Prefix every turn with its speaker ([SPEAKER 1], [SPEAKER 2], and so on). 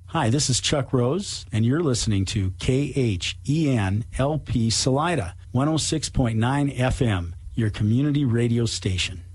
[SPEAKER 1] Hi, this is Chuck Rose, and you're listening to KHEN-LP Salida, 106.9 FM, your community radio station.